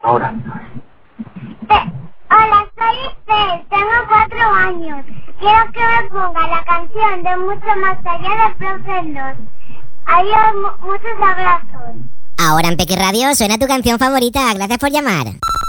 Ahora. Hola, soy Esther, tengo 4 años. Quiero que me ponga la canción de Mucho Más Allá de Frozen 2. Adiós, muchos abrazos. Ahora en Peque Radio suena tu canción favorita. Gracias por llamar.